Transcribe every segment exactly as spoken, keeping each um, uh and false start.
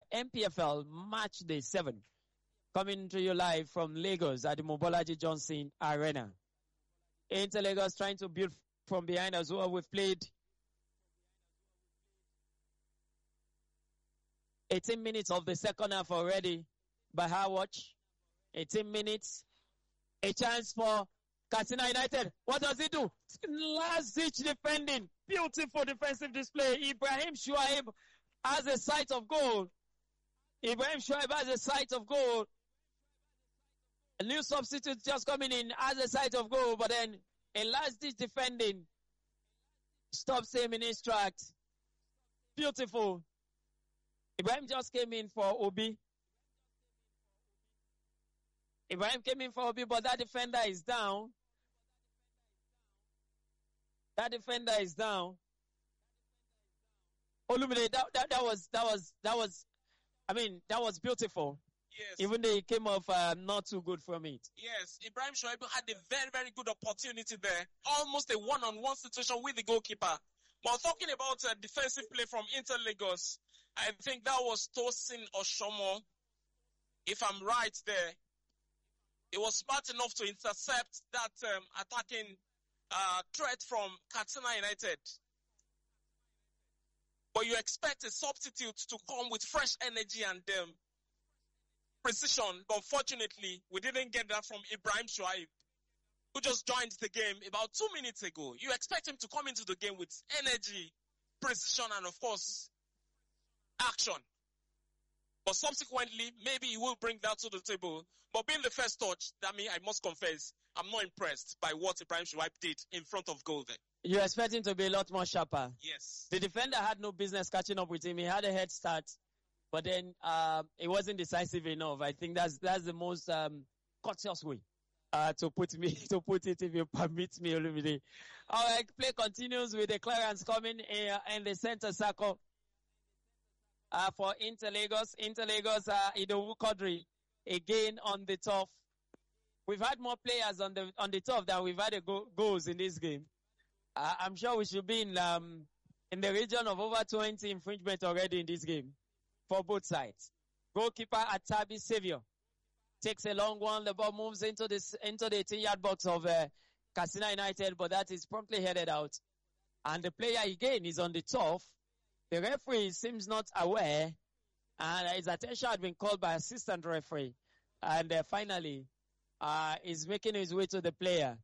M P F L Match Day seven. Coming to you live from Lagos at the Mobolaji Johnson Arena. Inter Lagos trying to build from behind as well. We've played eighteen minutes of the second half already by our watch. eighteen minutes. A chance for Katsina United. What does he do? Last ditch defending. Beautiful defensive display. Ibrahim Shuaib has a sight of goal. Ibrahim Shuaib has a sight of goal. A new substitute just coming in has a sight of goal, but then a last ditch defending stops him in his tracks. Beautiful. Ibrahim just came in for Obi. Ibrahim came in for Obi, but that defender is down. That defender is down. Olumide, that, that, that was, that was, that was, I mean, that was beautiful. Yes. Even though he came off uh, not too good from it. Yes, Ibrahim Shoaib had a very, very good opportunity there. Almost a one-on-one situation with the goalkeeper. But talking about uh, defensive play from Inter Lagos, I think that was Tosin Oshomo. If I'm right there, he was smart enough to intercept that um, attacking uh, threat from Katsina United. But you expect a substitute to come with fresh energy and um, precision. But unfortunately, we didn't get that from Ibrahim Shuaib, who just joined the game about two minutes ago. You expect him to come into the game with energy, precision, and of course, action. But subsequently, maybe he will bring that to the table. But being the first touch, that means I must confess, I'm not impressed by what Ibrahim Shuaib did in front of goal there. You expect him to be a lot more sharper. Yes. The defender had no business catching up with him. He had a head start, but then uh, it wasn't decisive enough. I think that's that's the most um, courteous way uh, to put me to put it, if you permit me, Olumide. All right, play continues with the clearance coming in, uh, in the center circle. Uh, for Inter Lagos, Inter Lagos, uh, Idowu Quadri, again on the turf. We've had more players on the, on the turf than we've had a go- goals in this game. Uh, I'm sure we should be in, um, in the region of over twenty infringement already in this game for both sides. Goalkeeper Atabi Savior takes a long one. The ball moves into this, into the eighteen yard box of, uh, Katsina United, but that is promptly headed out. And the player again is on the turf. The referee seems not aware, and his attention had been called by assistant referee. And uh, finally, uh, he's making his way to the player.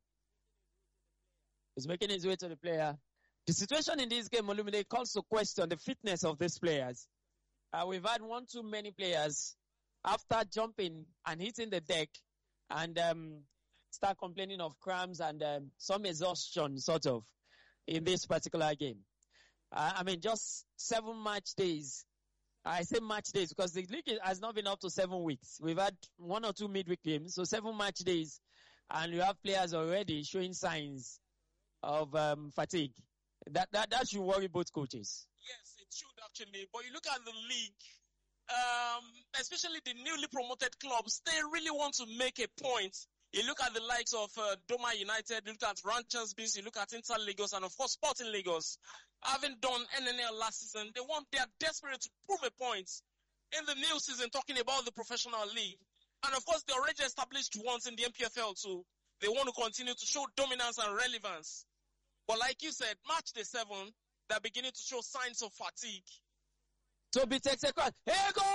He's making his way to the player. The situation in this game, Olumide, calls to question the fitness of these players. Uh, we've had one too many players after jumping and hitting the deck and um, start complaining of cramps and um, some exhaustion, sort of, in this particular game. Uh, I mean, just seven match days. I say match days because the league has not been up to seven weeks. We've had one or two midweek games, so seven match days, and you have players already showing signs of um, fatigue. That that that should worry both coaches. Yes, it should actually. But you look at the league, um, especially the newly promoted clubs, they really want to make a point. You look at the likes of uh, Doma United, you look at Ranchers Beans, you look at Inter Lagos, and of course Sporting Lagos. Having done N N L last season, they want, they are desperate to prove a point in the new season, talking about the professional league. And of course, they already established ones in the M P F L too. They want to continue to show dominance and relevance. But like you said, match day seven, they're beginning to show signs of fatigue. Toby takes a cross. Here go!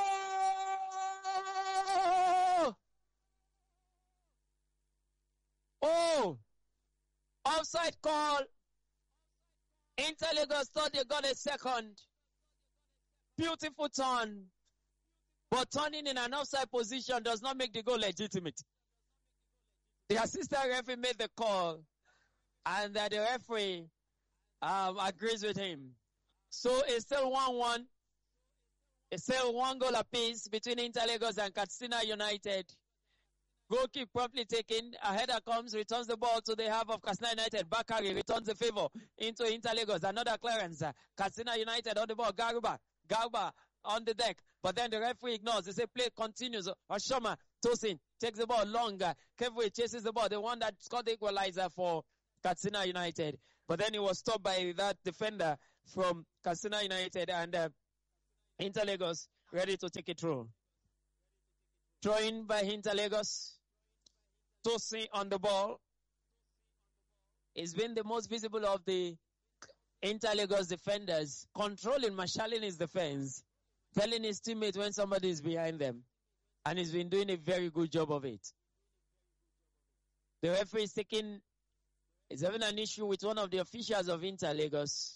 Oh! Offside call. Inter Lagos thought they got a second. Beautiful turn. But turning in an offside position does not make the goal legitimate. The assistant referee made the call. And uh, the referee um, agrees with him. So it's still one one. It's still one goal apiece between Inter Lagos and Katsina United. Goal kick promptly taken. A header comes, returns the ball to the half of Katsina United. Bakari returns the favor into Inter Lagos. Another clearance. Katsina United on the ball. Garuba. Garuba on the deck. But then the referee ignores. They say play continues. Oshoma Tosin takes the ball longer. Kevwe chases the ball. The one that scored the equalizer for Katsina United. But then he was stopped by that defender from Katsina United, and uh, Inter Lagos ready to take a throw. Throwing by Inter Lagos. Tosin on the ball. He's been the most visible of the Inter Lagos defenders, controlling, marshalling his defense, telling his teammates when somebody is behind them. And he's been doing a very good job of it. The referee is taking, is having an issue with one of the officials of Inter Lagos.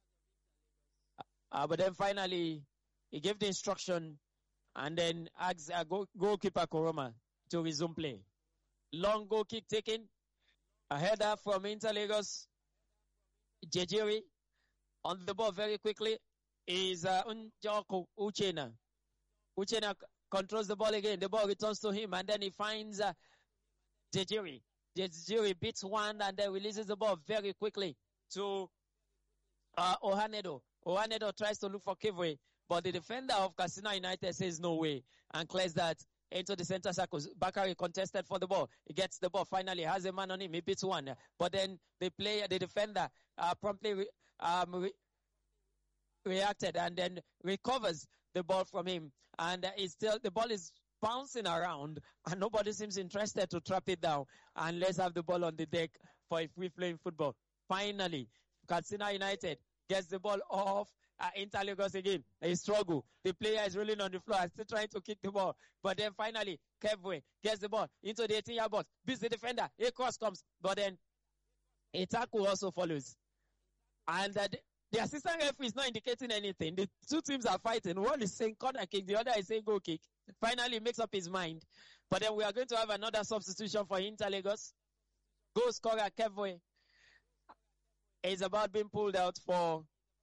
Uh, but then finally, he gave the instruction and then asked uh, goal, goalkeeper Koroma to resume play. Long goal kick taken. A header from Inter Lagos. Jejiri on the ball very quickly is uh, Unjoko Uchenna. Uchenna c- controls the ball again. The ball returns to him and then he finds uh, Jejiri. Jejiri beats one and then releases the ball very quickly to uh, Ohanedo. Ohanedo tries to look for Kivwe, but the defender of Katsina United says no way and clears that into the center circle. Bakari contested for the ball. He gets the ball. Finally, has a man on him. He beats one. But then the player, the defender, uh, promptly re- um, re- reacted and then recovers the ball from him. And uh, it's still, the ball is bouncing around and nobody seems interested to trap it down. And let's have the ball on the deck for a free-flowing football. Finally, Katsina United gets the ball off uh, Inter Lagos again. They struggle. The player is rolling on the floor, still trying to kick the ball. But then finally, Kevwe gets the ball into the eighteen-yard box, beats the defender. A cross comes, but then a tackle also follows. And uh, the, the assistant referee is not indicating anything. The two teams are fighting. One is saying corner kick, the other is saying goal kick. Finally, he makes up his mind. But then we are going to have another substitution for Inter Lagos. Goal scorer Kevwe is about being pulled out for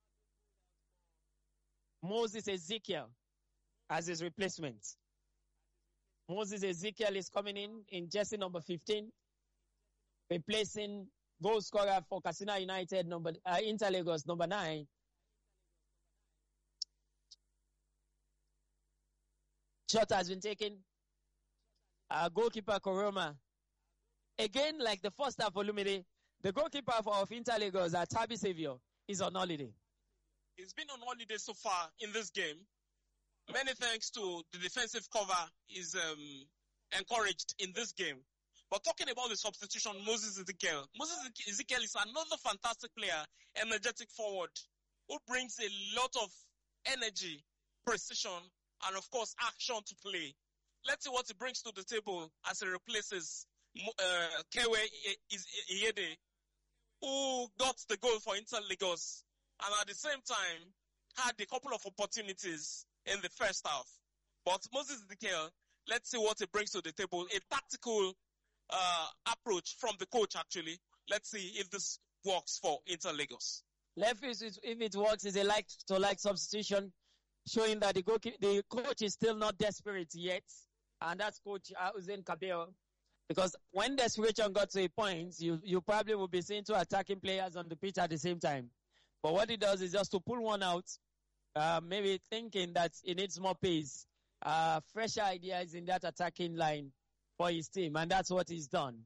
Moses Ezekiel as his replacement. Moses Ezekiel is coming in in jersey number fifteen, replacing goal scorer for Katsina United, number uh, Inter Lagos, number nine. Shot has been taken. Uh, goalkeeper Koroma. Again, like the first half of Olumide, the goalkeeper of Inter Lagos, uh, Tabi Saviour, is on holiday. He's been on holiday so far in this game. Many thanks to the defensive cover is um, encouraged in this game. But talking about the substitution, Moses Ezekiel. Moses Ezekiel is another fantastic player, energetic forward, who brings a lot of energy, precision, and of course, action to play. Let's see what he brings to the table as he replaces uh, Kewe Iyede, who got the goal for Inter Lagos, and at the same time had a couple of opportunities in the first half. But Moses Ezekiel, let's see what he brings to the table. A tactical uh, approach from the coach, actually. Let's see if this works for Inter Lagos. Left is, if it works, is a like to like substitution, showing that the, go- the coach is still not desperate yet. And that's Coach uh, Hussein Kabir. Because when desperation got to a point, you, you probably will be seeing two attacking players on the pitch at the same time. But what he does is just to pull one out, uh, maybe thinking that he needs more pace, uh, fresher ideas in that attacking line for his team. And that's what he's done.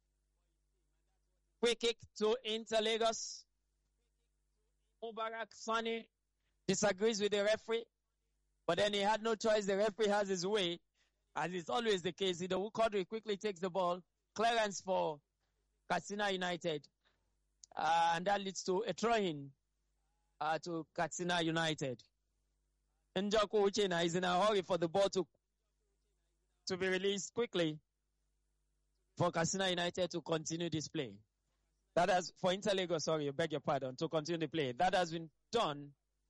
Quick kick to Inter Lagos. Mubarak Sani disagrees with the referee, but then he had no choice. The referee has his way, as is always the case. Idowu Quadri quickly takes the ball. Clearance for Katsina United. Uh, and that leads to a throw-in uh, to Katsina United. Njoko Uchenna is in a hurry for the ball to, to be released quickly for Katsina United to continue this play. That has, for Inter Lagos, sorry, I beg your pardon, to continue the play. That has been done.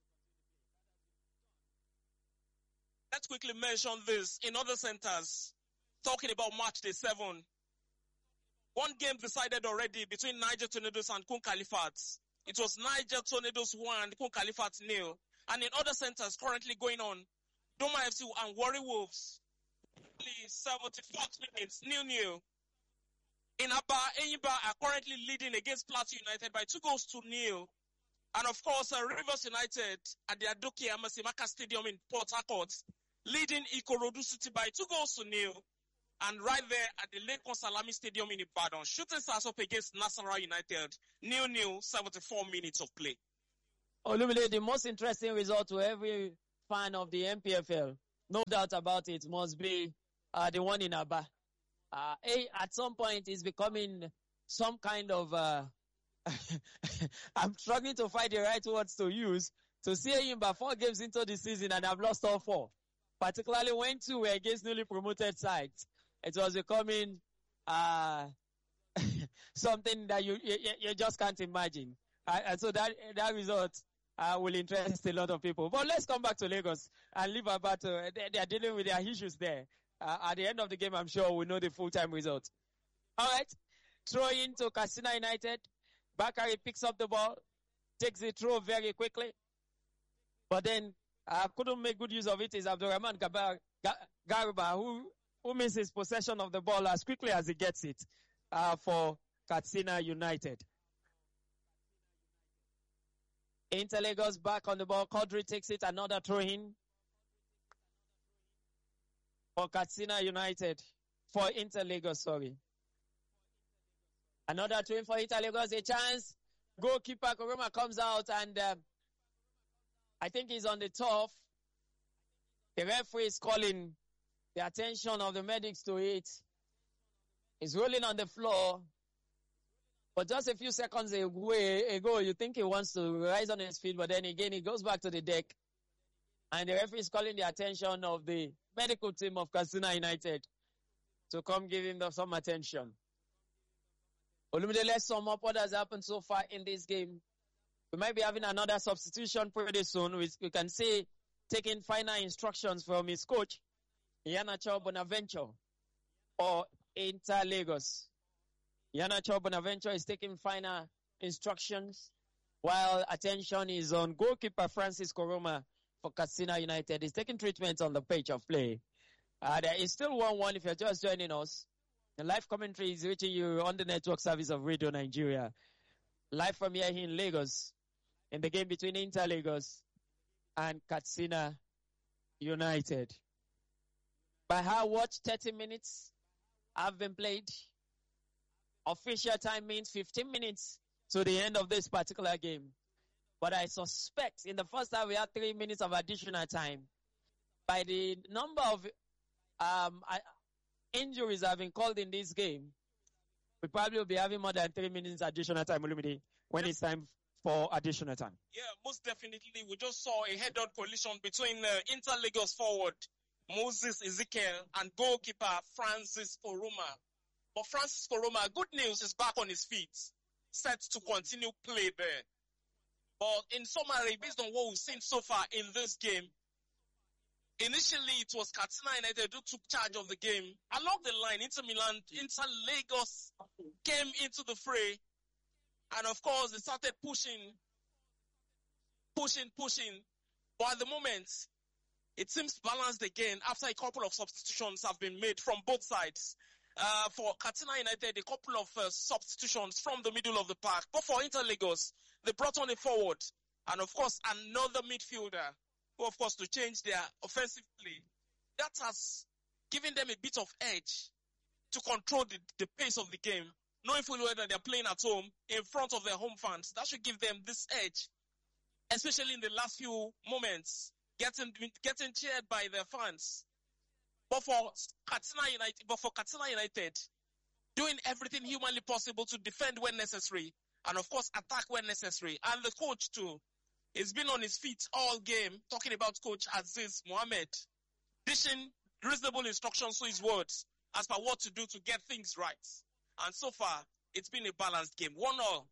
Let's quickly mention this in other centers. Talking about match day seven. One game decided already between Niger Tornadoes and Kun Kalifat. It was Niger Tornadoes one, Kun Kalifat nil. And in other centers currently going on, Doma F C and Warri Wolves. seventy-fourth minutes, nil nil. In Aba, Enyimba are currently leading against Plateau United by two goals to nil. And of course, uh, Rivers United at the Adoke Amasimaka Stadium in Port Harcourt, leading Ikorodu City by two goals to nil. And right there at the Lekon Salami Stadium in Ibadan, Shooting Stars up against Nasarawa United, nil nil, seventy-four minutes of play. Olumide, the most interesting result to every fan of the M P F L, no doubt about it, must be uh, the one in Aba. Uh, a, at some point, it's becoming some kind of, uh, I'm struggling to find the right words to use, to see him by four games into the season and I've lost all four. Particularly when two were against newly promoted sides. It was becoming uh, something that you, you you just can't imagine. Uh, and so that that result uh, will interest a lot of people. But let's come back to Lagos and leave about uh, they, they are dealing with their issues there. Uh, at the end of the game, I'm sure we'll know the full-time result. All right. Throw into Katsina United. Bakari picks up the ball, takes the throw very quickly. But then uh, couldn't make good use of it is Abdurrahman Gabar, Garba, who, who misses possession of the ball as quickly as he gets it uh, for Katsina United. Inter Lagos back on the ball. Quadri takes it. Another throw in for Katsina United. For Inter Lagos, sorry. Another throw in for Inter Lagos. A chance. Goalkeeper Koroma comes out and uh, I think he's on the turf. The referee is calling the attention of the medics to it. He's rolling on the floor. But just a few seconds ago, you think he wants to rise on his feet, but then again, he goes back to the deck. And the referee is calling the attention of the medical team of Katsina United to come give him some attention. Olumide, let's sum up what has happened so far in this game. We might be having another substitution pretty soon. We, we can see taking final instructions from his coach, Iheanacho Bonaventure, or Inter Lagos. Iheanacho Bonaventure is taking final instructions, while attention is on goalkeeper Francis Koroma for Katsina United. He's taking treatment on the pitch of play. Uh, there is still one one if you're just joining us. The live commentary is reaching you on the network service of Radio Nigeria. Live from here in Lagos, in the game between Inter Lagos and Katsina United. By how watch thirty minutes have been played. Official time means fifteen minutes to the end of this particular game. But I suspect in the first half we had three minutes of additional time. By the number of um, injuries that have been called in this game, we probably will be having more than three minutes additional time, Olumide, when it's time for additional time. Yeah, most definitely. We just saw a head-on collision between uh, Inter Lagos forward Moses Ezekiel and goalkeeper Francis Koroma. But Francis Koroma, good news, is back on his feet, set to continue play there. But in summary, based on what we've seen so far in this game, initially it was Katsina United who took charge of the game. Along the line, Inter Milan, Inter Lagos came into the fray. And of course, they started pushing, pushing, pushing. But at the moment, it seems balanced again after a couple of substitutions have been made from both sides. Uh, for Katsina United, a couple of uh, substitutions from the middle of the park. But for Inter Lagos, they brought on a forward. And of course, another midfielder, who of course to change their offensive play. That has given them a bit of edge to control the, the pace of the game. Knowing fully well that they're playing at home in front of their home fans. That should give them this edge. Especially in the last few moments. Getting, getting cheered by their fans. But for Katsina United, but for Katsina United, doing everything humanly possible to defend when necessary, and of course attack when necessary. And the coach too, has been on his feet all game, talking about Coach Aziz Mohammed, dishing reasonable instructions to his words as per what to do to get things right. And so far, it's been a balanced game. One all.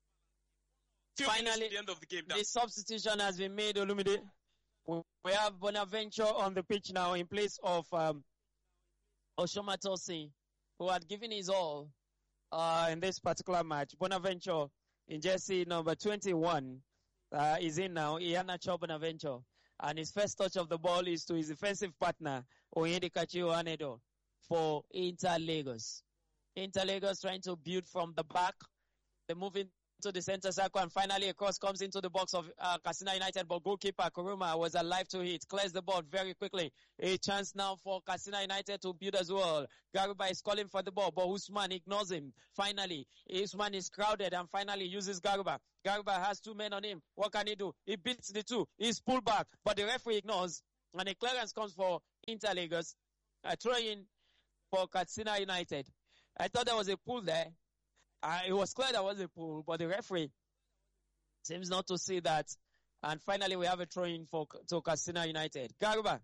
Finally, at the end of the game. The substitution has been made, Olumide. We have Bonaventure on the pitch now in place of um, Oshoma Tosin, who had given his all uh, in this particular match. Bonaventure in jersey number twenty-one uh, is in now, Iheanacho Bonaventure. And his first touch of the ball is to his defensive partner, Oyedikachi Ohanedo, for Inter Lagos. Inter Lagos trying to build from the back. They're moving to the center circle, and finally a cross comes into the box of uh, Katsina United, but goalkeeper Kuruma was alive to hit, clears the ball very quickly. A chance now for Katsina United to build as well. Garuba is calling for the ball, but Usman ignores him. Finally, Usman is crowded and finally uses Garuba. Garuba has two men on him. What can he do? He beats the two. He's pulled back, but the referee ignores, and a clearance comes for Inter Lagos. A throw-in for Katsina United. I thought there was a pull there. Uh, it was clear there was a pull, but the referee seems not to see that. And finally, we have a throw-in for to Katsina United. Garuba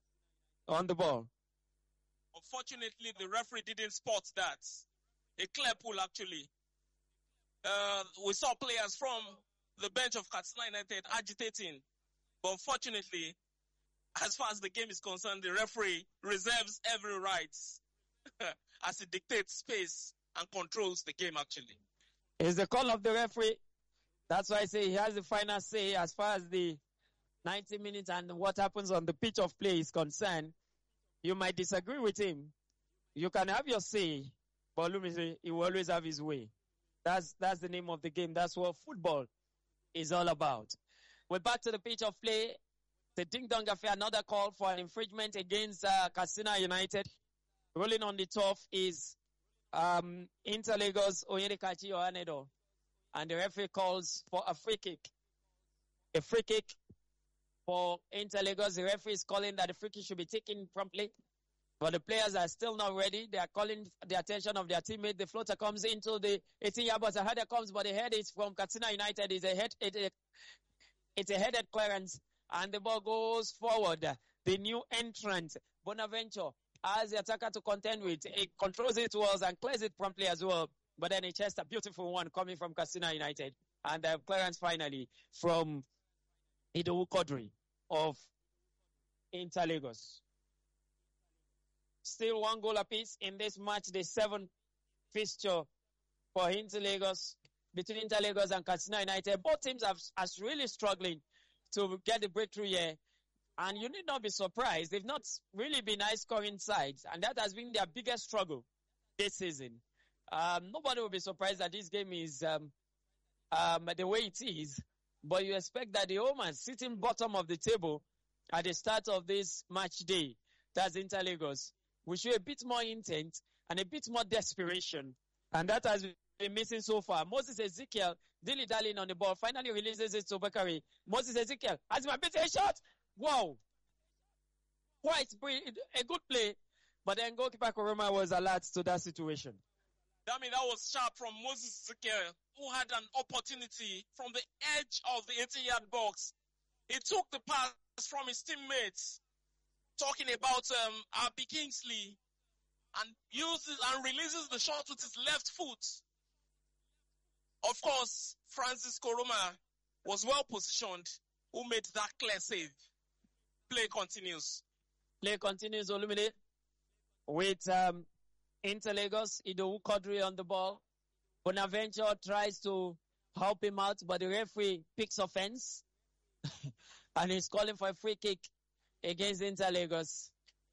on the ball. Unfortunately, the referee didn't spot that. A clear pull, actually. Uh, we saw players from the bench of Katsina United agitating. But unfortunately, as far as the game is concerned, the referee reserves every right as it dictates space and controls the game, actually. It's the call of the referee. That's why I say he has the final say as far as the ninety minutes and what happens on the pitch of play is concerned. You might disagree with him. You can have your say, but let me say, he will always have his way. That's, that's the name of the game. That's what football is all about. We're back to the pitch of play. The Ding Dong Affair, another call for an infringement against uh, Katsina United. Rolling on the turf is Um, Inter Lagos, Onyedikachi Ohanedo, and the referee calls for a free kick. A free kick for Inter Lagos. The referee is calling that the free kick should be taken promptly, but the players are still not ready. They are calling the attention of their teammate. The floater comes into the eighteen-yard box. A header comes, but the head is from Katsina United. It's a head, it, it, it's a headed clearance, and the ball goes forward. The new entrant, Bonaventure, as the attacker to contend with, it controls it well and clears it promptly as well. But then it just a beautiful one coming from Katsina United. And the clearance finally from Idowu Quadri of Inter Lagos. Still one goal apiece in this match, the seventh fixture for Inter Lagos, between Inter Lagos and Katsina United. Both teams are, are really struggling to get the breakthrough here. And you need not be surprised. They've not really been high-scoring sides, and that has been their biggest struggle this season. Um, nobody will be surprised that this game is um, um, the way it is, but you expect that the Omans sitting bottom of the table at the start of this match day, that's Inter Lagos, will show a bit more intent and a bit more desperation, and that has been missing so far. Moses Ezekiel, dilly-dallying on the ball, finally releases it to Bakari. Moses Ezekiel has my bit a shot. Wow. Quite a good play, but then goalkeeper Kuruma was alert to that situation. I mean, that was sharp from Moses Ezekiel, who had an opportunity from the edge of the eighteen-yard box. He took the pass from his teammates, talking about um, Abi Kingsley, and uses and releases the shot with his left foot. Of course, Francis Kuruma was well positioned, who made that clear save. Play continues. Play continues, Olumide, with um, Inter Lagos, Idowu Quadri on the ball. Bonaventure tries to help him out, but the referee picks offense, and he's calling for a free kick against Inter Lagos.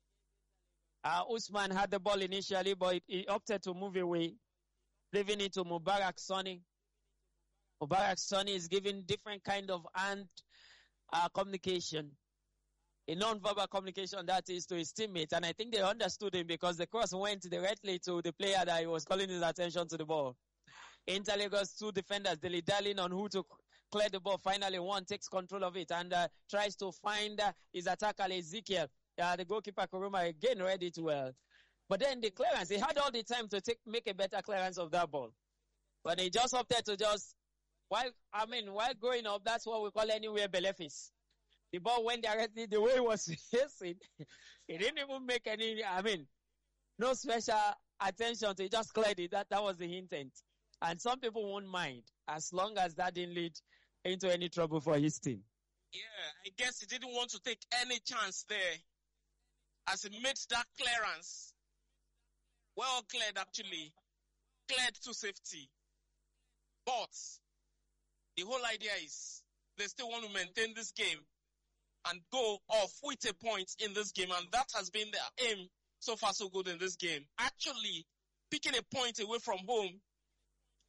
Uh, Usman had the ball initially, but he opted to move away, leaving it to Mubarak Sani. Mubarak Sani is giving different kind of hand uh, communication. A non-verbal communication, that is, to his teammates. And I think they understood him because the cross went directly to the player that he was calling his attention to the ball. Inter Lagos, two defenders, dilly-dallying on who to clear the ball. Finally, one takes control of it and uh, tries to find uh, his attacker, Ezekiel. Uh, the goalkeeper, Kuruma, again read it well. But then the clearance, he had all the time to take make a better clearance of that ball. But he just opted to just, while, I mean, while growing up, that's what we call anywhere Belefis. The ball went directly the way it was facing. He didn't even make any, I mean, no special attention to it, just cleared it. That, that was the intent. And some people won't mind as long as that didn't lead into any trouble for his team. Yeah, I guess he didn't want to take any chance there as he made that clearance. Well cleared, actually. Cleared to safety. But the whole idea is they still want to maintain this game and go off with a point in this game, and that has been their aim so far so good in this game. Actually, picking a point away from home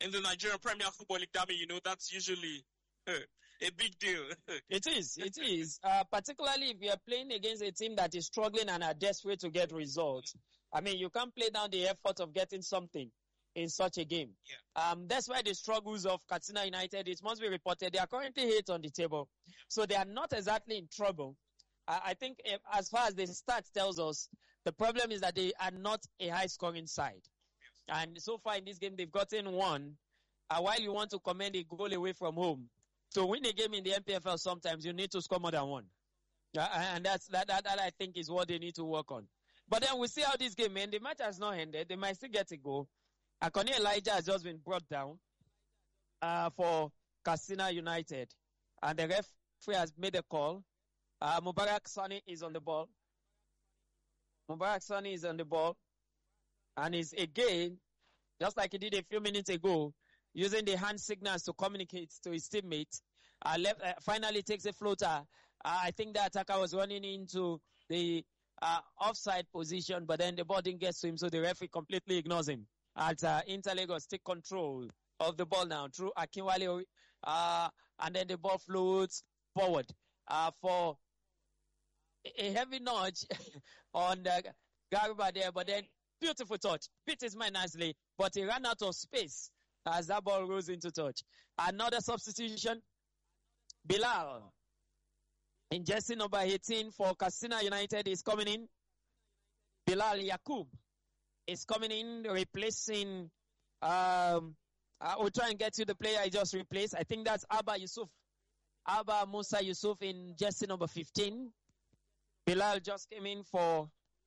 in the Nigerian Premier Football League, Dami, you know, that's usually uh, a big deal. It is, it is. Uh, particularly if you're playing against a team that is struggling and are desperate to get results. I mean, you can't play down the effort of getting something in such a game. Yeah. Um, that's why the struggles of Katsina United, it must be reported, they are currently eighth on the table. So they are not exactly in trouble. I, I think if, as far as the stats tells us, the problem is that they are not a high-scoring side. And so far in this game, they've gotten one. Uh, while you want to commend a goal away from home, to win a game in the N P F L, sometimes you need to score more than one. Uh, and that's, that, that, that I think is what they need to work on. But then we see how this game ends. The match has not ended. They might still get a goal. Akoni Elijah has just been brought down uh, for Katsina United. And the referee has made a call. Uh, Mubarak Sani is on the ball. Mubarak Sani is on the ball. And is again, just like he did a few minutes ago, using the hand signals to communicate to his teammates. Uh, left, uh, finally takes a floater. Uh, I think the attacker was running into the uh, offside position, but then the ball didn't get to him, so the referee completely ignores him. At uh, Inter Lagos take control of the ball now through Akinwale, uh, and then the ball floats forward uh, for a heavy nudge on the Garuba there, but then beautiful touch. Beat his man nicely, but he ran out of space as that ball rose into touch. Another substitution. Bilal, in jersey number eighteen for Katsina United, is coming in. Bilal Yakub is coming in, replacing, um, uh, we'll try and get to the player I just replaced. I think that's Abba Yusuf. Abba Musa Yusuf in jersey number fifteen. Bilal just came in for,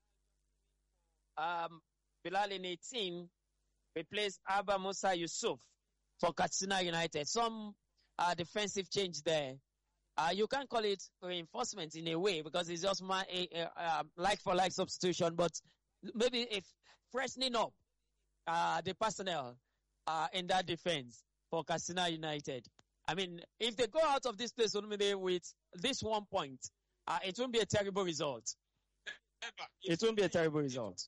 um, Bilal in eighteen, replaced Abba Musa Yusuf for Katsina United. Some uh, defensive change there. Uh, you can call it reinforcement in a way because it's just my a, a, a like for like substitution, but maybe if freshening up uh, the personnel uh, in that defense for Katsina United. I mean, if they go out of this place with this one point, uh, it won't be a terrible result. It won't be a terrible result.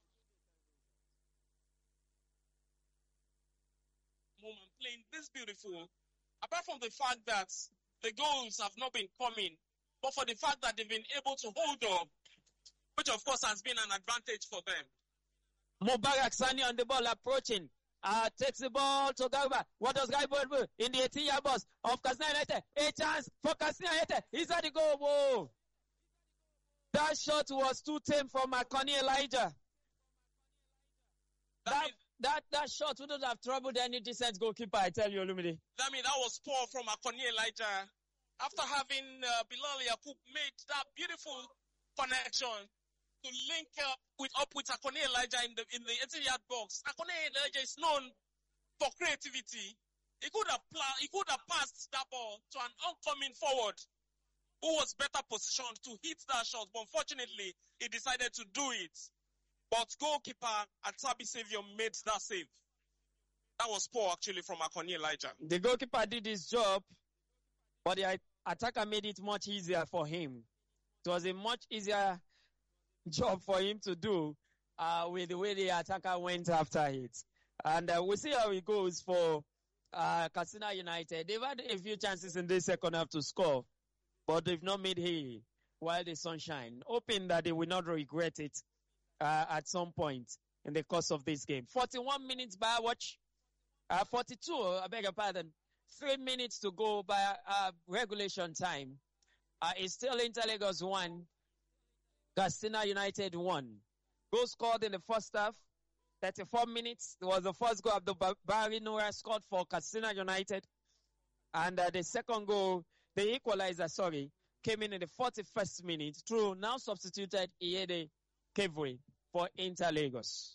Moment playing this beautiful. Apart from the fact that the goals have not been coming, but for the fact that they've been able to hold up, which of course has been an advantage for them. Mubarak Sani on the ball approaching. Uh, takes the ball to Garuba. What does Garuba do? In the eighteen-yard box of Katsina United. A chance for Katsina United. Is that the goal? Whoa. That shot was too tame for Akoni Elijah. That, that, mean, that, that shot wouldn't have troubled any decent goalkeeper, I tell you, Olumide. That means that was poor from Akoni Elijah. After having uh, Bilal Yakub made that beautiful connection to link up with up with Akoni Elijah in the in the eighteen-yard box. Akoni Elijah is known for creativity. He could have pla- he could have passed that ball to an oncoming forward who was better positioned to hit that shot, but unfortunately he decided to do it. But goalkeeper Atabi Savior made that save. That was poor actually from Akoni Elijah. The goalkeeper did his job, but the attacker made it much easier for him. It was a much easier job for him to do uh, with the way the attacker went after it. And uh, we'll see how it goes for uh, Katsina United. They've had a few chances in this second half to score, but they've not made hay while the sun shines. Hoping that they will not regret it uh, at some point in the course of this game. forty-one minutes by watch. Uh, forty-two, I beg your pardon. Three minutes to go by uh, regulation time. Uh, it's still Inter Lagos one. Katsina United one. Goal scored in the first half. thirty-four minutes. It was the first goal Abdul Bari Noura scored for Katsina United. And uh, the second goal, the equalizer, sorry, came in in the forty-first minute through now substituted Iyede Kevwe for Inter Lagos.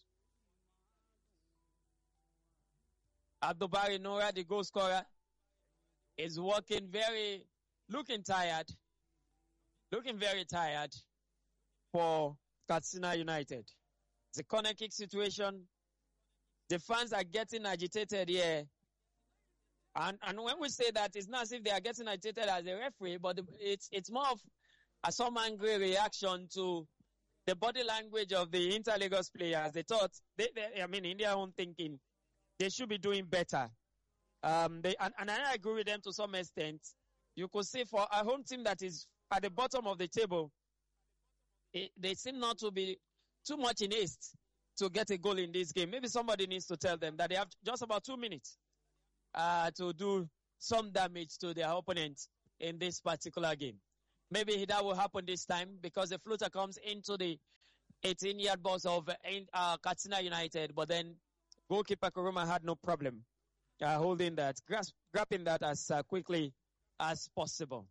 Abdul Bari Noura, the goal scorer, is walking very, looking tired, looking very tired for Katsina United. It's a corner kick situation. The fans are getting agitated here. And and when we say that, it's not as if they are getting agitated as a referee, but it's it's more of a some angry reaction to the body language of the Inter Lagos players. They thought, they, they, I mean, in their own thinking, they should be doing better. Um, they and, and I agree with them to some extent. You could see for a home team that is at the bottom of the table, it, they seem not to be too much in haste to get a goal in this game. Maybe somebody needs to tell them that they have just about two minutes uh, to do some damage to their opponent in this particular game. Maybe that will happen this time because the floater comes into the eighteen-yard box of uh, Katsina United, but then goalkeeper Koroma had no problem uh, holding that, grasp, grabbing that as uh, quickly as possible.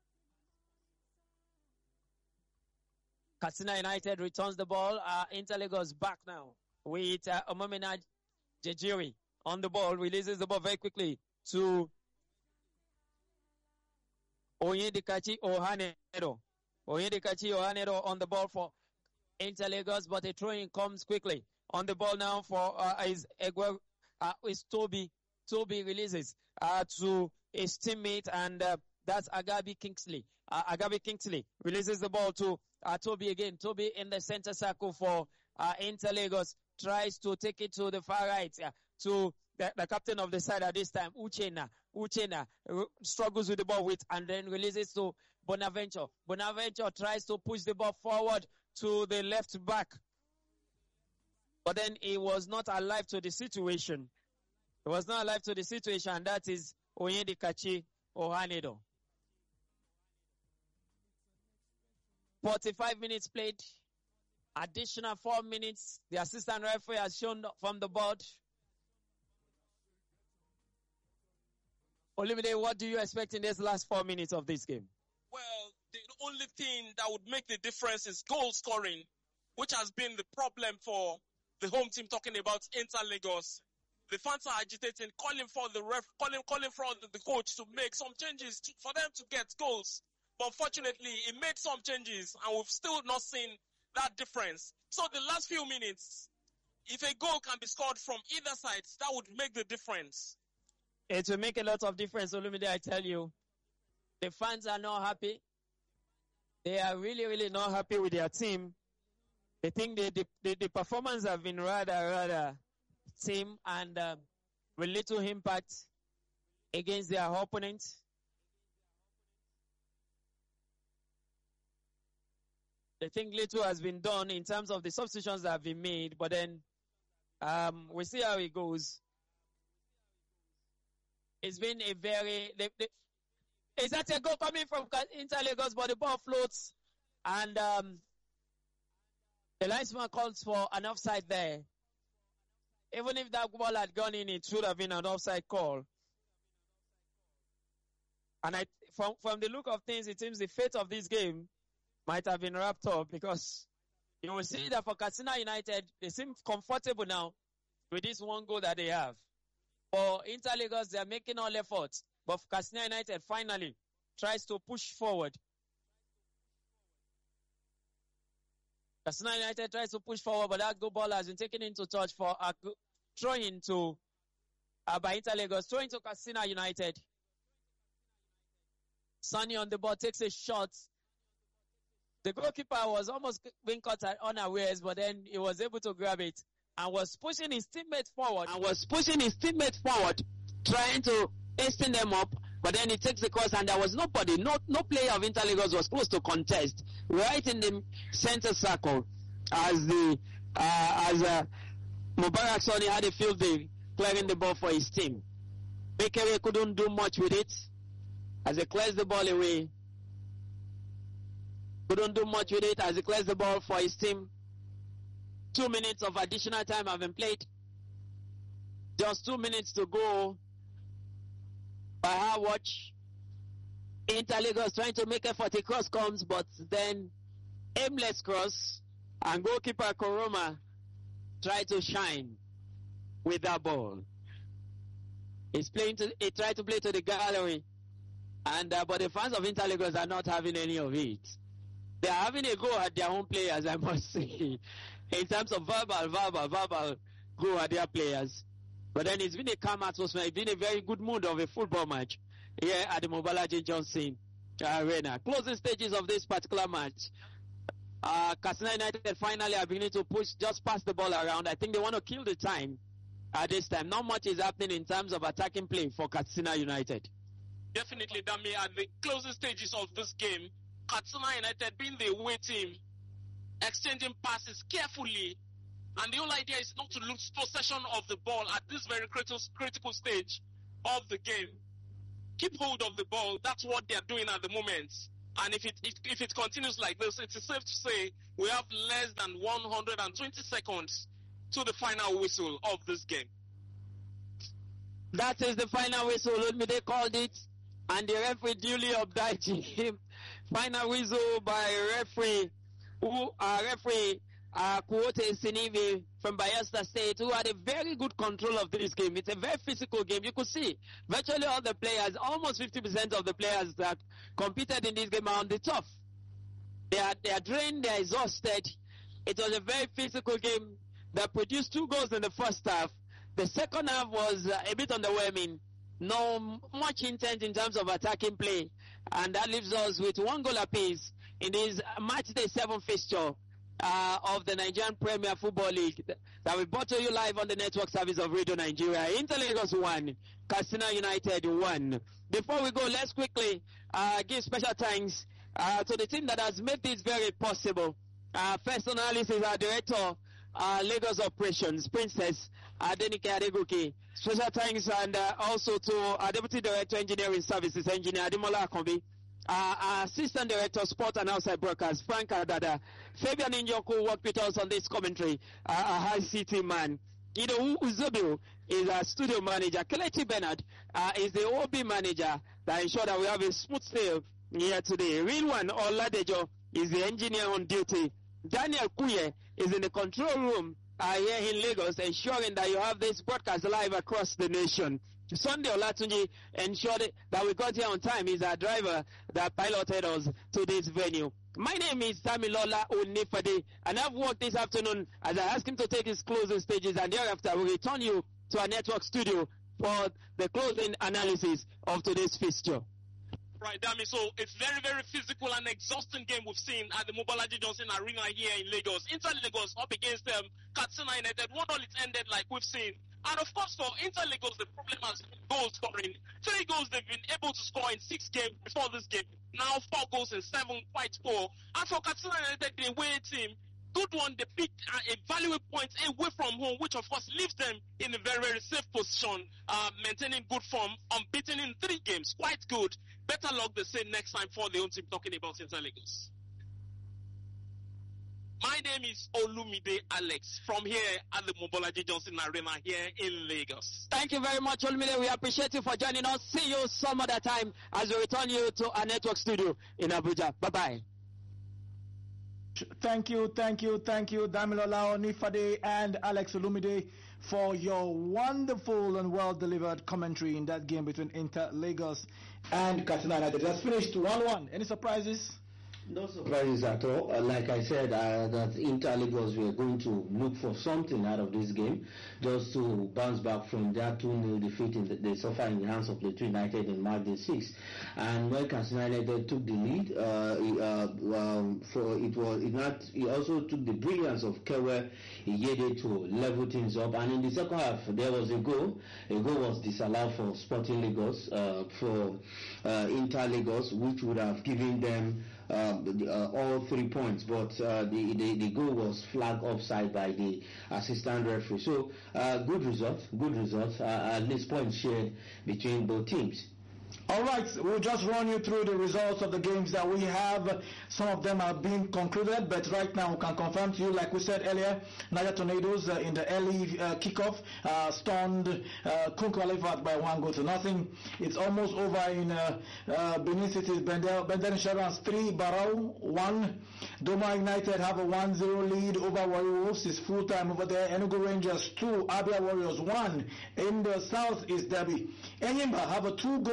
Katsina United returns the ball. Uh, Inter Lagos back now with uh, Omomena Jejiri on the ball. Releases the ball very quickly to Oyedikachi Ohanero. Oyedikachi Ohanero on the ball for Inter Lagos, but a throw-in comes quickly. On the ball now for uh, is Egwe, uh, is Toby. Toby releases uh, to his teammate, and uh, that's Agabi Kingsley. Uh, Agabi Kingsley releases the ball to uh, Toby again. Toby in the center circle for uh, Inter Lagos tries to take it to the far right uh, to the, the captain of the side at this time, Uchenna. Uchenna uh, struggles with the ball with and then releases to Bonaventure. Bonaventure tries to push the ball forward to the left back, but then he was not alive to the situation. He was not alive to the situation, and that is Oyedikachi Ohanedo. forty-five minutes played. Additional four minutes. The assistant referee has shown from the board. Olumide, what do you expect in these last four minutes of this game? Well, the only thing that would make the difference is goal scoring, which has been the problem for the home team, talking about Inter Lagos. The fans are agitating, calling for the ref, calling, calling for the, the coach to make some changes to, for them to get goals. But unfortunately, he made some changes, and we've still not seen that difference. So the last few minutes, if a goal can be scored from either side, that would make the difference. It will make a lot of difference, Olumide, I tell you. The fans are not happy. They are really, really not happy with their team. They think the, the, the, the performance have been rather, rather tame and uh, with little impact against their opponent. They think little has been done in terms of the substitutions that have been made, but then um, we see how it goes. It's been a very... They, they, is that a goal coming from Inter Lagos, but the ball floats, and um, the linesman calls for an offside there. Even if that ball had gone in, it should have been an offside call. And I, from, from the look of things, it seems the fate of this game might have been wrapped up, because you will see that for Katsina United, they seem comfortable now with this one goal that they have. For Inter Lagos, they are making all efforts, but Katsina United finally tries to push forward. Katsina United tries to push forward, but that good ball has been taken into touch for a throw-in to uh, by Inter Lagos, throw-in to Katsina United. Sonny on the ball takes a shot. The goalkeeper was almost being caught unawares, but then he was able to grab it and was pushing his teammates forward. And was pushing his teammates forward, trying to hasten them up. But then he takes the cross, and there was nobody, no no player of Inter Lagos was close to contest, right in the center circle, as the uh, as uh, Mubarak Soni had a field day clearing the ball for his team. Bekere couldn't do much with it as he clears the ball away. Couldn't do much with it as he clears the ball for his team. Two minutes of additional time have been played. Just two minutes to go. By our watch, Inter Lagos trying to make effort. A cross comes, but then aimless cross, and goalkeeper Koroma tried to shine with that ball. He's playing to. He tried to play to the gallery, and uh, but the fans of Inter Lagos are not having any of it. They are having a go at their own players, I must say, in terms of verbal, verbal, verbal go at their players. But then it's been a calm atmosphere. It's been a very good mood of a football match here at the Mobolaji Johnson Arena. Closing stages of this particular match. Uh, Katsina United finally are beginning to push, just pass the ball around. I think they want to kill the time at this time. Not much is happening in terms of attacking play for Katsina United. Definitely, Dami, at the closing stages of this game, Katsina United being the away team, exchanging passes carefully, and the whole idea is not to lose possession of the ball at this very critical, critical stage of the game. Keep hold of the ball. That's what they're doing at the moment. And if it if, if it continues like this, it is safe to say we have less than one hundred twenty seconds to the final whistle of this game. That is the final whistle. They called it, and the referee duly obliged him. Final whistle by referee, who uh, referee uh, Kuote Sinivi from Bayelsa State, who had a very good control of this game. It's a very physical game. You could see virtually all the players, almost fifty percent of the players that competed in this game are on the turf. They are, they are drained, they are exhausted. It was a very physical game that produced two goals in the first half. The second half was uh, a bit underwhelming. No much intent in terms of attacking play. And that leaves us with one goal apiece in this match day seven fixture uh, of the Nigerian Premier Football League that we brought to you live on the network service of Radio Nigeria. Inter Lagos one, Katsina United one. Before we go, let's quickly uh, give special thanks uh, to the team that has made this very possible. Uh, first analysis, our director, uh, Lagos Operations, Princess Adenike Adegoke. Special thanks and uh, also to our Deputy Director, Engineering Services, Engineer Ademola Akombi. Uh, our Assistant Director, Sport and Outside Broadcast, Frank Adada. Fabian Injoku worked with us on this commentary, uh, our high city man. Ido Uzobiu is our studio manager. Kelechi Bernard uh, is the O B manager that ensure that we have a smooth sail here today. Real one, Oladejo, is the engineer on duty. Daniel Kuye is in the control room uh, here in Lagos, ensuring that you have this broadcast live across the nation. Sunday Olatunji ensured that we got here on time. He's our driver that piloted us to this venue. My name is Tamilola Onifade, and I've worked this afternoon as I ask him to take his closing stages, and thereafter we'll return you to our network studio for the closing analysis of today's fixture. Right, Dami. So it's very, very physical and exhausting game we've seen at the Mobolaji Johnson Arena here in Lagos. Inter Lagos up against um, Katsina United. One all it ended like we've seen. And of course, for Inter Lagos, the problem has been goal scoring. Three goals they've been able to score in six games before this game. Now four goals in seven, quite poor. And for Katsina United, the away team, good one, they picked uh, a valuable point away from home, which of course leaves them in a very, very safe position, uh, maintaining good form, unbeaten in three games. Quite good. Better luck, they say, next time for the own team, talking about Inter Lagos. My name is Olumide Alex from here at the Mobolaji Johnson Arena here in Lagos. Thank you very much, Olumide. We appreciate you for joining us. See you some other time as we return you to our network studio in Abuja. Bye-bye. Thank you, thank you, thank you, Damilola Onifade and Alex Olumide, for your wonderful and well-delivered commentary in that game between Inter Lagos and Katsina United. It has finished one one. Any surprises? No surprises at all. Uh, like I said, uh, that Inter Lagos were going to look for something out of this game, just to bounce back from their two nil defeat in the, they suffered in the hands of Plateau United in March the sixth. And when Katsina United took the lead, uh, it, uh, um, for it was it not. He also took the brilliance of Kewe Iyede to level things up. And in the second half, there was a goal. A goal was disallowed for Sporting Lagos, uh, for uh, Inter Lagos, which would have given them Uh, uh, all three points, but uh, the, the the goal was flagged offside by the assistant referee. So uh, good result, good result. Uh, at least points shared between both teams. All right, we'll just run you through the results of the games that we have. Some of them have been concluded, but right now we can confirm to you, like we said earlier, Niger Tornadoes uh, in the early uh, kickoff uh, stunned uh, Kunku Alifat by one goal to nothing. It's almost over in uh, uh, Benin City. Benden Insurance three, Barrow one. Doma United have a one zero lead over Warrior Wolves. It's full time over there. Enugu Rangers two, Abia Warriors one. In the south is Derby. Enyimba have a two goal lead over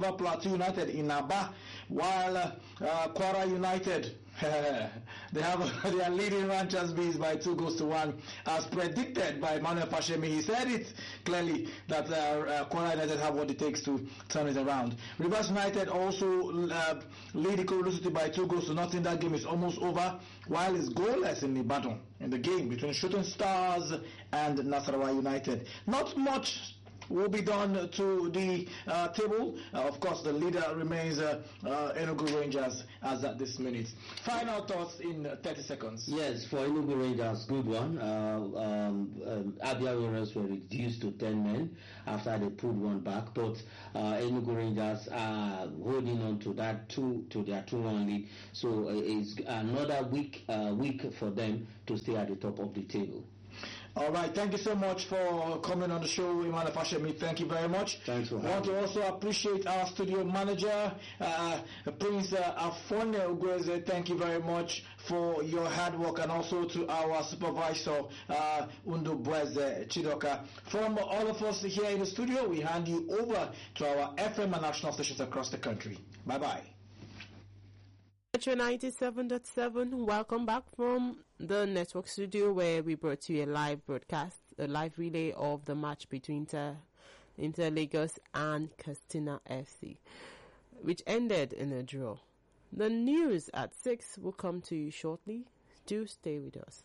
over Plateau United in Aba, while uh, uh, Kwara United they have they are leading Ranchers Bees by two goals to one, as predicted by Emmanuel Fashemi. He said it clearly that uh, uh, Kwara United have what it takes to turn it around. Rivers United also uh, lead Ikorodu City by two goals to nothing. That game is almost over, while it's goalless in Ibadan in the game between Shooting Stars and Nasarawa United. Not much will be done to the uh, table. Uh, of course, the leader remains uh, uh, Enugu Rangers as at this minute. Final thoughts in uh, thirty seconds. Yes, for Enugu Rangers, good one. Uh, um, um, Abia Warriors were reduced to ten men after they pulled one back, but uh, Enugu Rangers are holding on to that two to their two one lead. So uh, it's another week uh, week for them to stay at the top of the table. All right, thank you so much for coming on the show, Emmanuel Fashemi. Thank you very much. Thanks for having me. I want to also appreciate our studio manager, uh, Prince uh, Afone Ugweze. Thank you very much for your hard work, and also to our supervisor, uh, Undu Bweze Chidoka. From all of us here in the studio, we hand you over to our F M and national stations across the country. Bye-bye. Metro ninety-seven point seven, welcome back from the network studio, where we brought you a live broadcast, a live relay of the match between Inter, Inter Lagos and Castina F C, which ended in a draw. The news at six will come to you shortly. Do stay with us.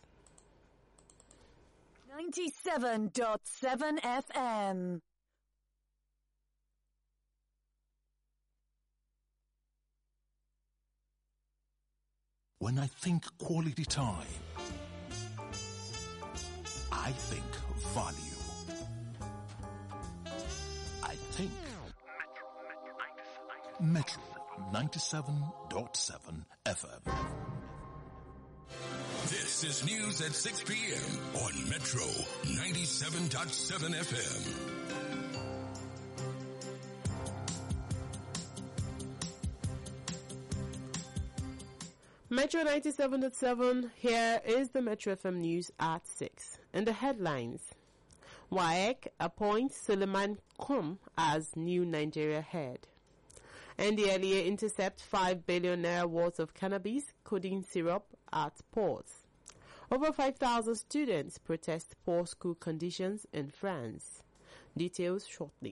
ninety-seven point seven F M. When I think quality time, I think value. I think Metro ninety-seven point seven F M. This is news at six p.m. on Metro ninety-seven point seven F M. Metro ninety-seven point seven, here is the Metro F M news at six. In the headlines, W A E C appoints Suleiman Kum as new Nigeria head. N D L E A intercepts five billion naira worth of cannabis codeine syrup at ports. Over five thousand students protest poor school conditions in France. Details shortly.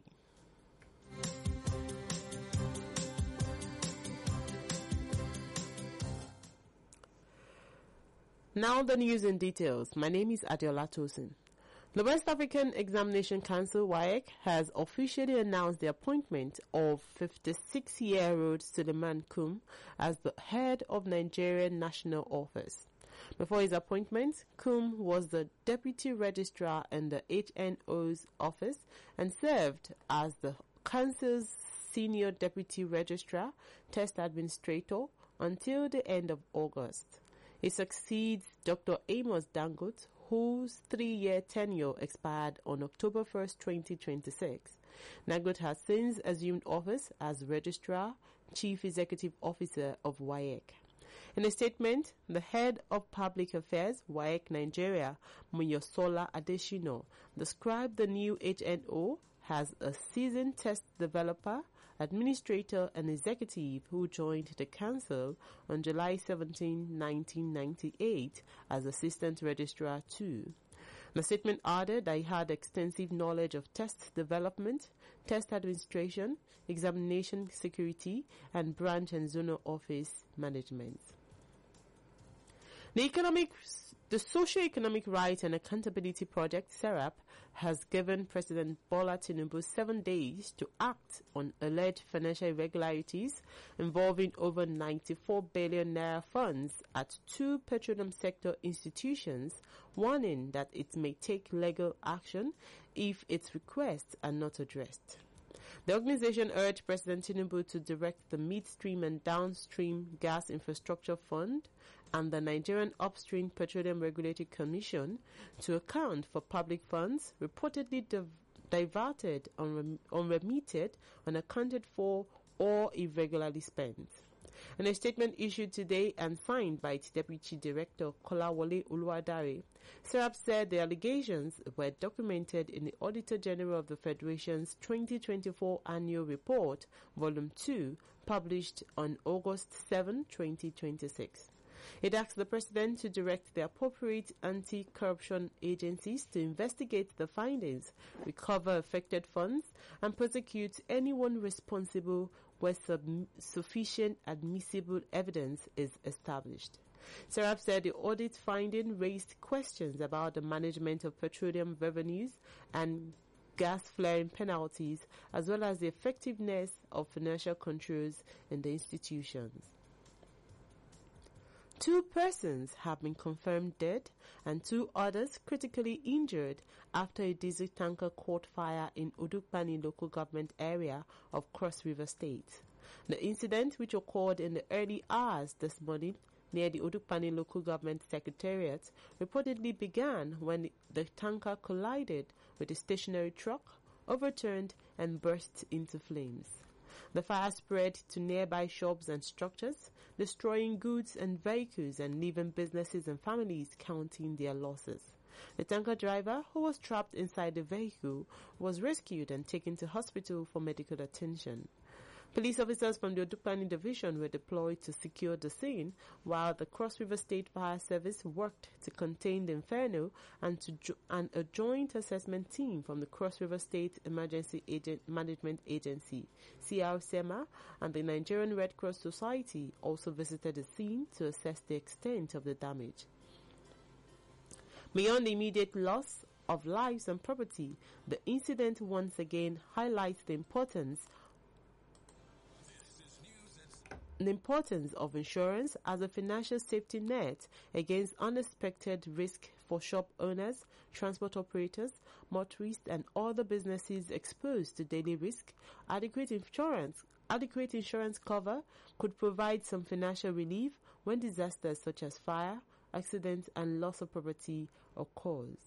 Now the news in details. My name is Adiola Tosin. The West African Examination Council, W A E C, has officially announced the appointment of fifty-six-year-old Suleiman Kum as the head of Nigerian National Office. Before his appointment, Kum was the Deputy Registrar in the H N O's office and served as the Council's Senior Deputy Registrar, Test Administrator, until the end of August. He succeeds Doctor Amos Dangote, whose three-year tenure expired on October first, twenty twenty-six. Dangote has since assumed office as Registrar, Chief Executive Officer of W A E C. In a statement, the head of Public Affairs, W A E C Nigeria, Moyosola Adeshino, described the new H N O as a seasoned test developer, administrator and executive who joined the council on July seventeenth, nineteen ninety-eight as Assistant Registrar two. The statement added that he had extensive knowledge of test development, test administration, examination security, and branch and zonal office management. The economic, the Socio-Economic Rights and Accountability Project, SERAP, has given President Bola Tinubu seven days to act on alleged financial irregularities involving over ninety-four billion naira funds at two petroleum sector institutions, warning that it may take legal action if its requests are not addressed. The organization urged President Tinubu to direct the Midstream and Downstream Gas Infrastructure Fund and the Nigerian Upstream Petroleum Regulatory Commission to account for public funds reportedly div- diverted, unrem- unremitted, unaccounted for, or irregularly spent. In a statement issued today and signed by its Deputy Director Kolawole Oluwadare, SERAP said the allegations were documented in the Auditor General of the Federation's twenty twenty-four Annual Report, Volume two, published on August seventh, twenty twenty-six. It asked the President to direct the appropriate anti-corruption agencies to investigate the findings, recover affected funds, and prosecute anyone responsible where sub- sufficient admissible evidence is established. SERAP said the audit finding raised questions about the management of petroleum revenues and gas flaring penalties, as well as the effectiveness of financial controls in the institutions. Two persons have been confirmed dead and two others critically injured after a diesel tanker caught fire in Udukpani local government area of Cross River State. The incident, which occurred in the early hours this morning near the Udukpani local government secretariat, reportedly began when the tanker collided with a stationary truck, overturned and burst into flames. The fire spread to nearby shops and structures, destroying goods and vehicles and leaving businesses and families counting their losses. The tanker driver, who was trapped inside the vehicle, was rescued and taken to hospital for medical attention. Police officers from the Udukpani division were deployed to secure the scene, while the Cross River State Fire Service worked to contain the inferno, and, to jo- and a joint assessment team from the Cross River State Emergency Agent Management Agency, C R S E M A, and the Nigerian Red Cross Society also visited the scene to assess the extent of the damage. Beyond the immediate loss of lives and property, the incident once again highlights the importance The importance of insurance as a financial safety net against unexpected risk for shop owners, transport operators, motorists, and other businesses exposed to daily risk. Adequate insurance, adequate insurance cover could provide some financial relief when disasters such as fire, accidents, and loss of property occurs.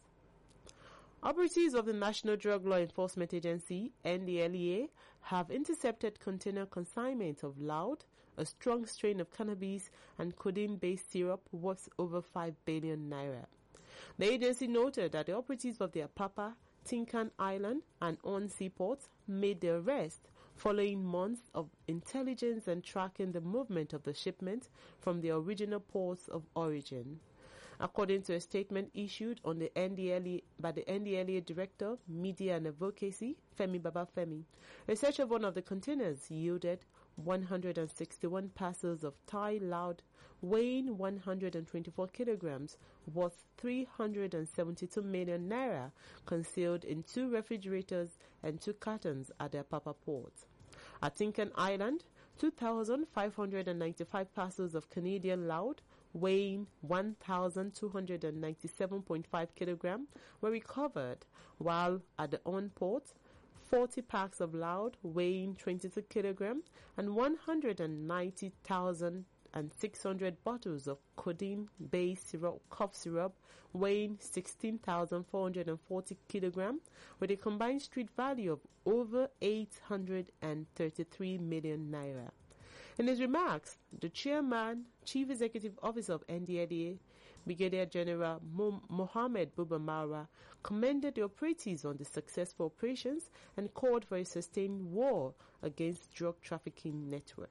Operatives of the National Drug Law Enforcement Agency, N D L E A, have intercepted container consignment of loud, a strong strain of cannabis, and codeine-based syrup worth over five billion naira. The agency noted that the operatives of the Apapa, Tinkan Island, and On seaports made the arrest following months of intelligence and tracking the movement of the shipment from the original ports of origin. According to a statement issued on the N D L E A by the N D L E A Director, Media and Advocacy, Femi Babafemi, research of one of the containers yielded one hundred sixty-one parcels of Thai loud weighing one hundred twenty-four kilograms, worth three hundred seventy-two million naira, concealed in two refrigerators and two cartons at the Apapa port. At Tinkan Island, two thousand five hundred ninety-five parcels of Canadian loud weighing one thousand two hundred ninety-seven point five kilograms were recovered, while at the On port, forty packs of loud weighing twenty-two kilograms and one hundred ninety thousand six hundred bottles of codeine-based syrup, cough syrup weighing sixteen thousand four hundred forty kilograms with a combined street value of over eight hundred thirty-three million naira. In his remarks, the chairman, Chief Executive Officer of N D L E A, Brigadier General Mo- Mohammed Buba Mara, commended the operatives on the successful operations and called for a sustained war against drug trafficking network.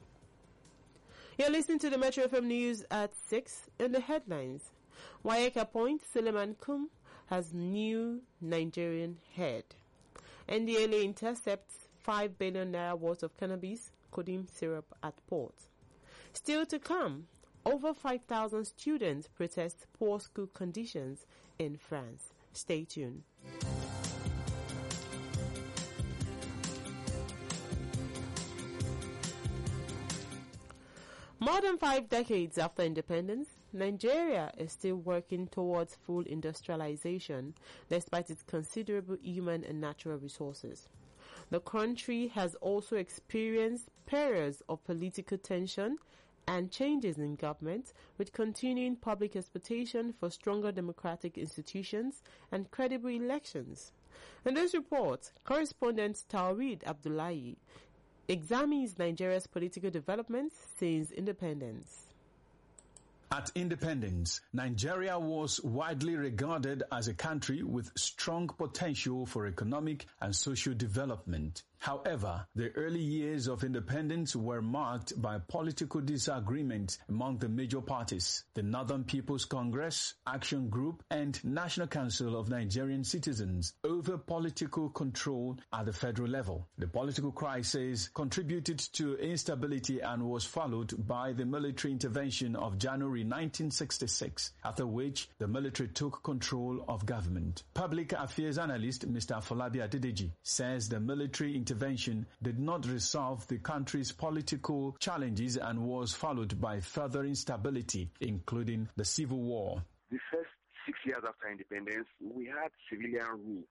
You're listening to the Metro F M News at six. In the headlines, WAEC appoints Suleiman Kum as new Nigerian head. N D L E A intercepts five billion naira worth of cannabis codeine syrup at port. Still to come, over five thousand students protest poor school conditions in France. Stay tuned. More than five decades after independence, Nigeria is still working towards full industrialization despite its considerable human and natural resources. The country has also experienced periods of political tension and changes in government, with continuing public expectation for stronger democratic institutions and credible elections. In this report, correspondent Tawreed Abdullahi examines Nigeria's political developments since independence. At independence, Nigeria was widely regarded as a country with strong potential for economic and social development. However, the early years of independence were marked by political disagreement among the major parties, the Northern People's Congress, Action Group, and National Council of Nigerian Citizens, over political control at the federal level. The political crisis contributed to instability and was followed by the military intervention of January nineteen sixty-six, after which the military took control of government. Public affairs analyst Mister Afolabi Adedeji says the military intervention intervention did not resolve the country's political challenges and was followed by further instability, including the civil war. The first six years after independence, we had civilian rule.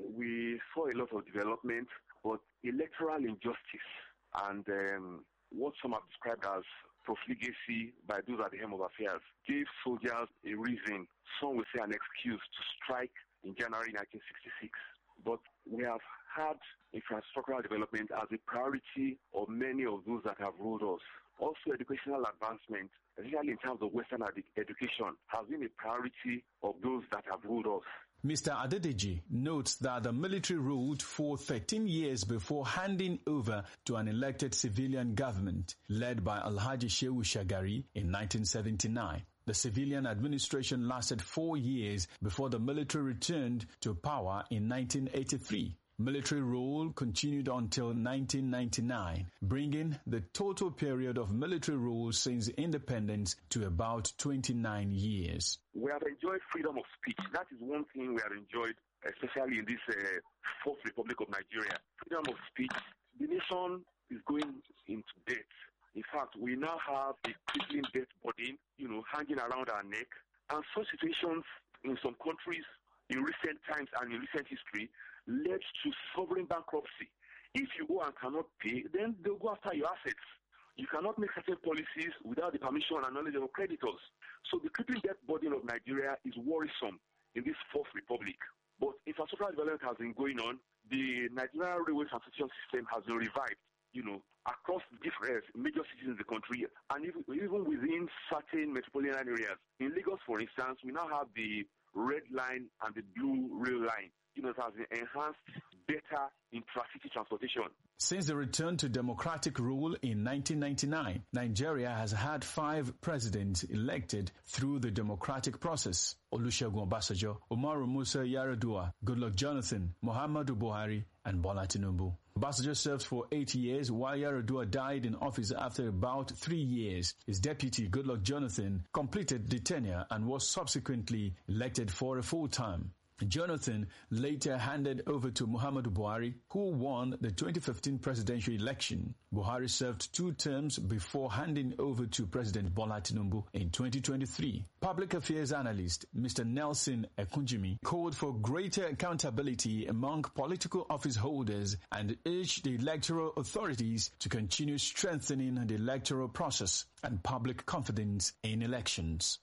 We saw a lot of development, but electoral injustice and um, what some have described as profligacy by those at the helm of affairs gave soldiers a reason, some will say an excuse, to strike in January nineteen sixty-six. But we have had infrastructural development as a priority of many of those that have ruled us. Also, educational advancement, especially in terms of Western ed- education, has been a priority of those that have ruled us. Mister Adedeji notes that the military ruled for thirteen years before handing over to an elected civilian government led by Alhaji Shehu Shagari in nineteen seventy-nine. The civilian administration lasted four years before the military returned to power in nineteen eighty-three. Military rule continued until nineteen ninety-nine, bringing the total period of military rule since independence to about twenty-nine years. We have enjoyed freedom of speech. That is one thing we have enjoyed, especially in this uh, Fourth Republic of Nigeria. Freedom of speech. The nation is going into debt. In fact, we now have a crippling debt burden, you know, hanging around our neck. And such situations in some countries in recent times and in recent history led to sovereign bankruptcy. If you go and cannot pay, then they'll go after your assets. You cannot make certain policies without the permission and knowledge of your creditors. So the crippling debt burden of Nigeria is worrisome in this Fourth Republic. But infrastructural development has been going on. The Nigerian railway transportation system has been revived, you know, across different major cities in the country, and even, even within certain metropolitan areas. In Lagos, for instance, we now have the red line and the blue rail line. You know, it has been enhanced better intra-city transportation. Since the return to democratic rule in nineteen ninety-nine, Nigeria has had five presidents elected through the democratic process: Olusegun Obasanjo, Umaru Musa Yar'Adua, Goodluck Jonathan, Muhammadu Buhari, and Bola Tinubu. Obasanjo served for eight years, while Yar'Adua died in office after about three years. His deputy, Goodluck Jonathan, completed the tenure and was subsequently elected for a full term. Jonathan later handed over to Muhammadu Buhari, who won the twenty fifteen presidential election. Buhari served two terms before handing over to President Bola Tinubu in twenty twenty-three. Public affairs analyst Mister Nelson Ekunjimi called for greater accountability among political office holders and urged the electoral authorities to continue strengthening the electoral process and public confidence in elections.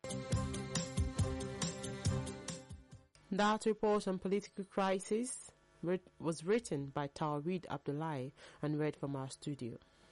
That report on political crisis was written by Tawreed Abdullahi and read from our studio.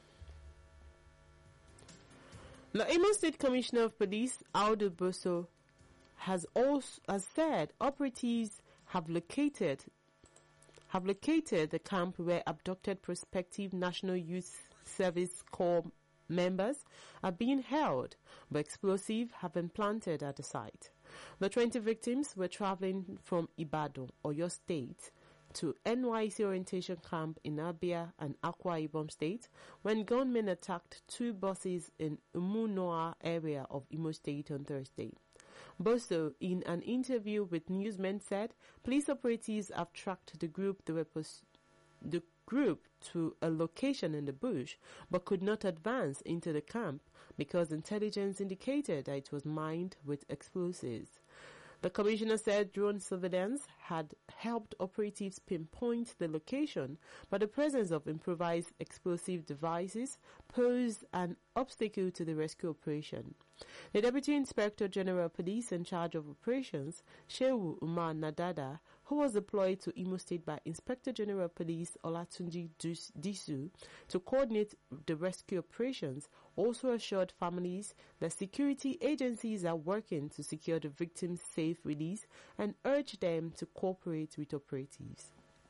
The Imo State Commissioner of Police, Audu Boso, has also has said operatives have located have located the camp where abducted prospective National Youth Service Corps members are being held, but explosives have been planted at the site. The twenty victims were traveling from Ibadan, Oyo State, to N Y C orientation camp in Abia and Akwa Ibom State when gunmen attacked two buses in Umunoa area of Imo State on Thursday. Boso, in an interview with newsmen, said police operatives have tracked the group they were pos- the group to a location in the bush but could not advance into the camp because intelligence indicated that it was mined with explosives. The commissioner said drone surveillance had helped operatives pinpoint the location, but the presence of improvised explosive devices posed an obstacle to the rescue operation. The Deputy Inspector General of Police in charge of operations, Shehu Umar Nadada, who was deployed to Imo State by Inspector General of Police Olatunji Disu to coordinate the rescue operations, also assured families that security agencies are working to secure the victims' safe release and urged them to cooperate with operatives.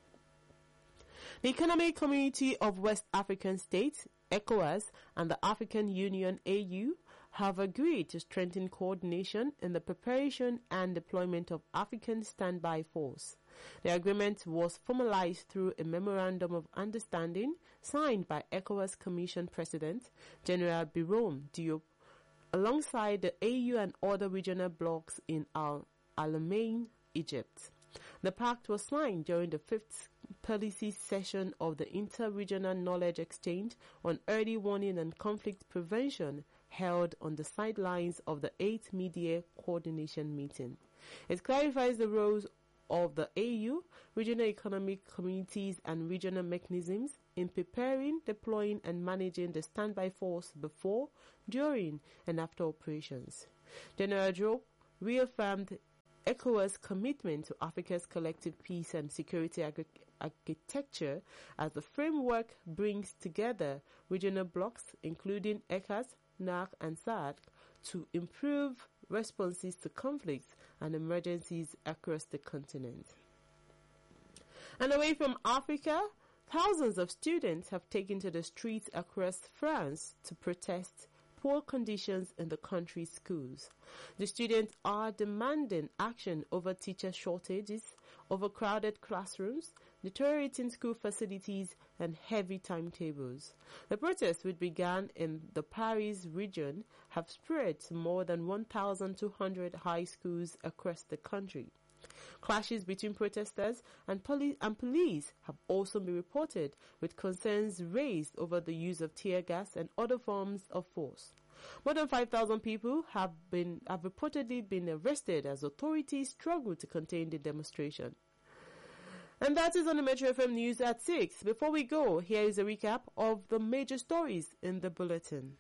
The Economic Community of West African States, ECOWAS, and the African Union, A U, have agreed to strengthen coordination in the preparation and deployment of African Standby Force. The agreement was formalized through a Memorandum of Understanding signed by ECOWAS Commission President General Birame Diop alongside the A U and other regional blocs in Al Alamein, Egypt. The pact was signed during the fifth policy session of the Inter-Regional Knowledge Exchange on Early Warning and Conflict Prevention held on the sidelines of the eighth Mid-Year Coordination Meeting. It clarifies the roles of the A U, regional economic communities and regional mechanisms in preparing, deploying and managing the standby force before, during and after operations. General Diop reaffirmed ECOWAS' commitment to Africa's collective peace and security ag- architecture as the framework brings together regional blocs including ECAS, N A C and S A D C to improve responses to conflicts and emergencies across the continent. And away from Africa, thousands of students have taken to the streets across France to protest poor conditions in the country's schools. The students are demanding action over teacher shortages, overcrowded classrooms, deteriorating school facilities, and heavy timetables. The protests, which began in the Paris region, have spread to more than one thousand two hundred high schools across the country. Clashes between protesters and, poli- and police have also been reported, with concerns raised over the use of tear gas and other forms of force. More than five thousand people have been have reportedly been arrested as authorities struggle to contain the demonstration. And that is on the Metro F M News at six. Before we go, here is a recap of the major stories in the bulletin.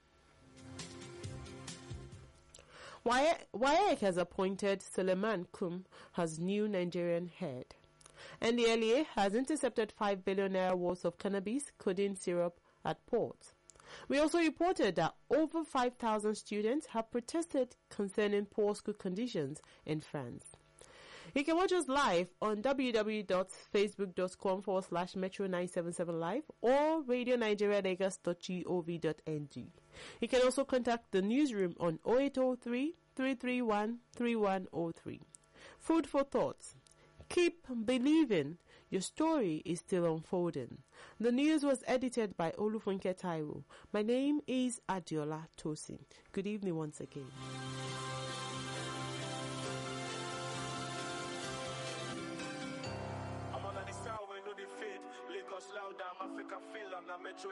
W A E C has appointed Suleiman Kum as new Nigerian head. N D L E A has intercepted five billion naira worth of cannabis codeine syrup at port. We also reported that over five thousand students have protested concerning poor school conditions in France. You can watch us live on www.facebook.com forward slash Metro nine seven seven live or radio nigeria lagos dot gov dot n g. You can also contact the newsroom on oh eight oh three, three three one, three one oh three. Food for thoughts. Keep believing. Your story is still unfolding. The news was edited by Olufunke Taiwo. My name is Adiola Tosin. Good evening once again. I'm on the sound, we know the fit. Lagos loud, I'm Africa feel, I'm not Metro